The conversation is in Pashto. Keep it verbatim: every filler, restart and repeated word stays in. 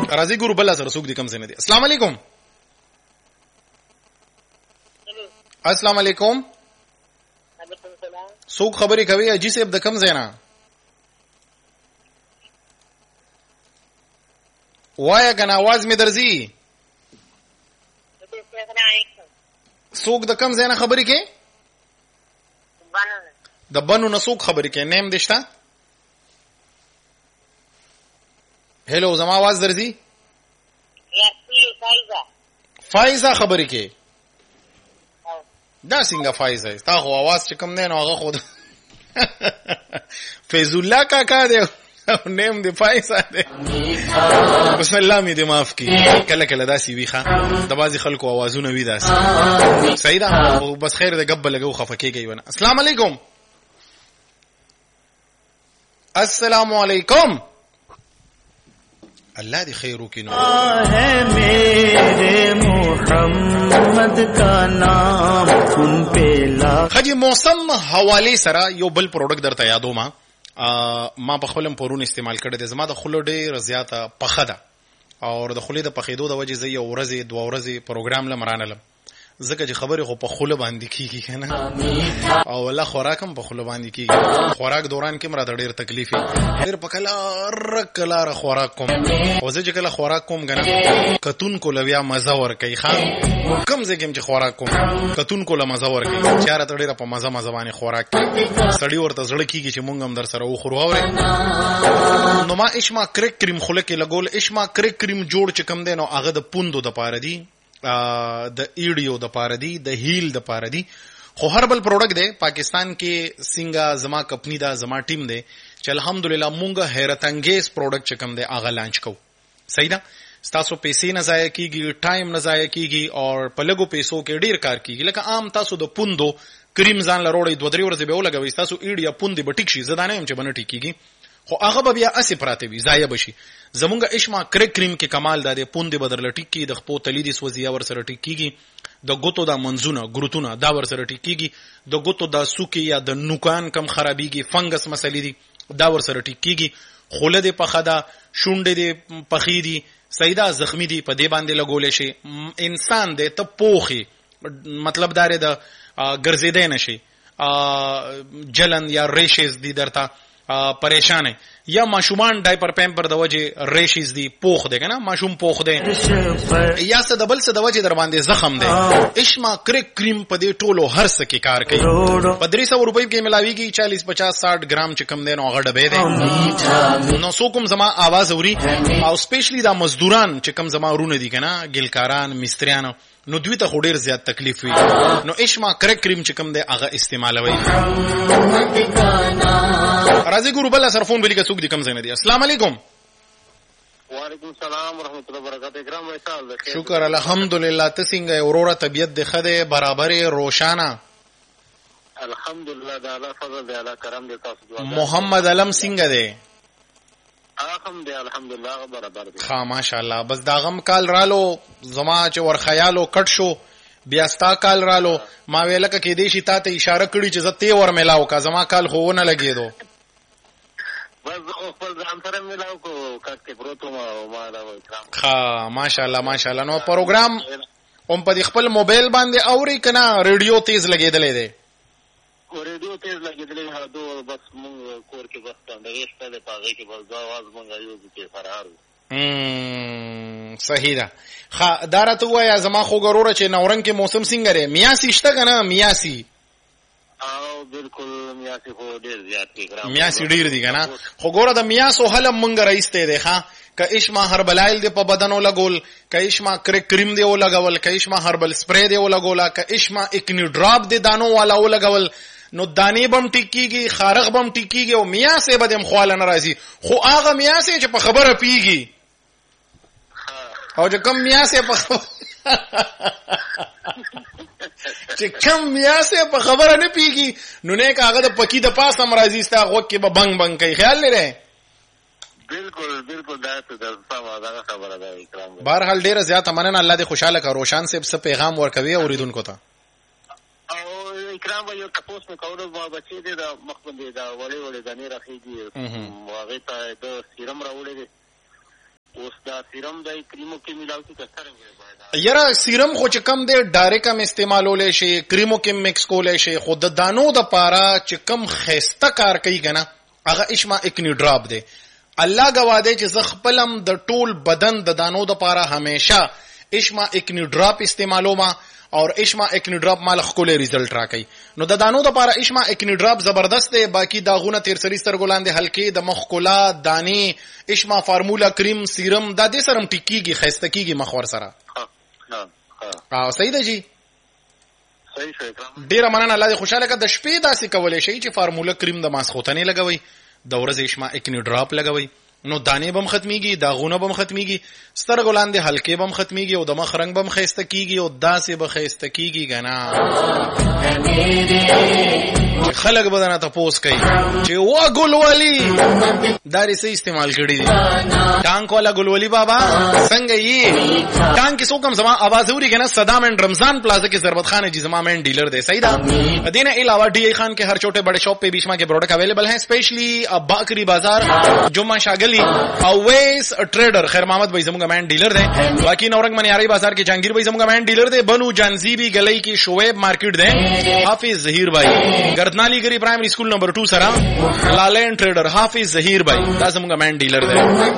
راځي ګورو بل سره څوک دي کم زنه دي. السلام علیکم. السلام علیکم. څوک خبرې کوي اجي صاحب د کم زنه؟ وایا کنه आवाज می درځي؟ څوک د کم زنه خبرې کوي؟ د بنو نه څوک خبرې کوي؟ نیم دشته؟ هلو زما आवाज درځي؟ فایزه خبرې کوي. دا څنګه فایزه؟ تا خو आवाज چې کم نه نو هغه خود فیض الله کاکا دی نیم دی فایزه دی. بسم الله می دې معاف کی. کله کله داسي وی ښا د بازي خلکو आवाजونه وی داسي. صحیح ده بس خیر د غب لګو خفکیږي ونه. السلام علیکم. السلام علیکم. اللہ دی خیر کی نو ہے میرے محمد کا نام ان پہ لا. خجی موسم حواله سره یو بل پروډکټ درته یادو ما ما په خپلم پرون استعمال کړی د زما د خلو ډېر زیاته پخه ده او د خلې د پخېدو د وجې زه یو ورځې دوه ورځې پروګرام لمرانلم ځکه چې خبرې خو په خوله باندې کیږي کنه او والله خوراکم په خوله باندې کیږي. خوراک دوران کې مراد ډېر تکلیف ډېر پکلا رکلار خوراک کوم او زه چې کله خوراک کوم کنه کتون کو لویا مزه ور کوي خان کم زګم چې خوراک کوم کتون کو له مزه ور کوي چاره ډېر په مزه مزه باندې خوراک سړی ورته زړه کیږي چې مونږ هم در سره وخورو اوري. نو ما اشما کرک کریم خوله کې لګول اشما کرک کریم جوړ چې کم دین او هغه د پوندو د پاره دی د ایډیو د پاره دی د هیل د پاره دی خو هربل پروډکټ دی پاکستان کې سنگا زما کمپنی دا زما ټیم دی چې الحمدلله مونږه حیرت انگیز پروډکټ چې کم دی هغه لانچ کو. صحیح ده تاسو پیسې نه ضایع کیږي ټایم نه ضایع کیږي او په لګو پیسو کې ډیر کار کیږي. لکه عام تاسو د پوندو کریم ځان لروړی دوه درې ورځې به ولګوي تاسو ایډیا پوندې بټیک شي زدانه هم چې بنه ټیکيږي خو هغه به بیا اسی پراته وي ضایع بشي. زمونږه اشما کرک کریم کې کمال ده پوندې بدرل ټیکی د خپو تلی دي سوزیا ور سره ټیکيږي د ګوتو د منزونه ګروتونه دا ور سره ټیکيږي د ګوتو د سوکي یا د نوکان کم خرابيږي فنګس مسلې دي دا ور سره ټیکيږي. خوله دې پخدا شونډې دې پخې دي سیدا زخمی دي په دې باندې لګولې شي انسان دې ته پوخي مطلب دار د ګرځیدې نشي جلن یا ریشز دي درته پریشان یا ماشومان ډایپر پمپر د وجه ریشز دي پوخ دی کنه ماشوم پوخ دی یا څه دبل څه د وجه در باندې زخم دی اشما کرک کریم په دې ټولو هر څه کې کار کوي. په درې سوه روپۍ کې ملاويږي چالیس پچاس ساठ ګرام چې کم دی نو هغه ډبې دی. نو څوک هم زما आवाज اوري او سپیشلی دا مزدوران چې کم زما ورونه دي کنه ګلکاران مستریان نو دوی ته خو ډیر زیات تکلیف وي نو اشما کرک کریم چې کم دی هغه استعمالوي. راځي ګورو بل سره فون بلی کا څوک دي کم زنه دي. السلام علیکم. وعلیکم السلام ورحمۃ اللہ وبرکاتہ. اکرام وصال شکر الحمدلله. ته څنګه اورورا طبیعت د خده برابر روشانه الحمدلله د الله فضل دی الله کرم دی تاسو دعا. محمد علم څنګه دی؟ اخم دی الحمدلله برابر دی. ها ماشاءالله. بس دا غم کال رالو زما چې ور خیالو کټ شو بیا ستا کال رالو ما ویلکه کې دې شي ته اشاره کړی چې زته ور ملاو کا زما کال خو نه لګیدو بس خو خپل ځان سره ملاو کو کټ پروتو ما ما دا اکرام. ها ماشاءالله ماشاءالله. نو پروګرام هم په خپل موبایل باندې اوري کنه ریډیو تیز لګیدلې ده؟ ریډیو تیز لګیدلې هغه دو بس مونږ کور کې بس څنګه یې ستله پاږي کې بس دا आवाज مونږ یو چې فرار. هم صحیح ده. خا دارته وایا زما خو ګوره چې نورنګ کې موسم څنګه ری میاسي شته کنه میاسي او بالکل میاسي خو ډیر زیات کې میاسي ډیر دي کنه خو ګوره د میاسو حلم مونږ راځته دی ښا ک اشما هربلایل دی په بدنو لګول ک اشما کرک کریم دی ولګول ک اشما هربل سپری دی ولګول ک اشما اکنی ډراپ دی دانو والا ولګول نو دانی بم ټیکيږي خارغ بم ټیکيږي او میاسه بدم خواله ناراضي خو هغه میاسه چې په خبره پیږي او چې کم میاسه په چې کم میاسه په خبره نه پیږي نو نه کاغه د پکی د پاسه مرضی ستا غوږ کې به بنګ بنګ کوي خیال لري. بالکل بالکل دا څه د سما دا خبره ده اکرام. بهرحال ډیره زیاته مننه الله دې خوشاله کا روشان صاحب څه پیغام ورکوي اوریدونکو ته. او اکرام یو تاسو مې کولو ما بچی دې دا مخبندې دا وړي وړي دني راخېږي واغې ته د سیرم راوړي اوس دا سیرم د کریمو کې ملاو کې څنګه یاره سیرم خو چې کم دی ډایرکټ هم استعمالولای شي، کریمو کې مکس کولای شي، خو د دانو د پاره چې کم خيسته کار کوي کنه هغه اشما اکنی ډراپ دی. الله گواه دی چې زه خپلم د ټول بدن د دانو د پاره همیشه اشما اکنی ډراپ استعمالوم اور اشما اکنی ډراپ مال خپل ریزلټ راکړي. نو د دانو د پاره اشما اکنی ډراپ زبردست دی، باقی داغونه تیر سری سترګولاندې هلکې د مخ کولا دانی اشما فارمولا کریم سیرم د دې سرم ټیکيږي خيسته کیږي مخور سره. ها صحیح ده جی، صحیح شکر. ډیر مننه، الله دې خوشاله کړه. د شپې داسې کولای شي چې فارمولا کریم د ماسخوتنې لګوي، د ورځې اشما اکنی ډراپ لګوي، نو دانې بم ختميږي، داغونه بم ختميږي، سترګولاندې هلکې بم ختميږي او د مخ رنگ بم خيسته کیږي او داسې به خيسته کیږي غنا. خلک بدنه تاسو کوي چې وا ګلولي داري سي استعمال کړی دي. ټانک والا ګلولي بابا څنګه یې ټانک سو کم زما आवाज اوري کنه. صدام اینڈ رمضان پلازا کې ضربت خان جی زما مین ڈیلر دے صحیح دا. دینه علاوہ ڈی ای خان کے ہر چھوٹے بڑے شاپ پہ بیچما کے پروڈکٹ اویلیبل ہیں، اسپیشلی باکری بازار جمعہ شاگلی اویس ٹریڈر خیر محمد بھائی زموږ مین ډیلر دے. باقی نورنګ منیاری بازار کے جہانگیر بھائی زموږ مین ډیلر دے. بنو جانزیبی گلی کی شعیب مارکیٹ دے. حافظ ظہیر بھائی گردنالی گری پرائمری اسکول نمبر ٹو سرا لالین ٹریڈر حافظ ظہیر بھائی دا زموږ مین ډیلر دے.